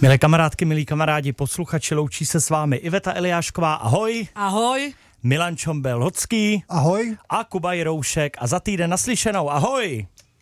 Milé kamarádky, milí kamarádi, posluchači, loučí se s vámi Iveta Eliášková, ahoj. Ahoj. Milan Čombel-Hocký. Ahoj. A Kuba Jiroušek a za týden naslyšenou, ahoj.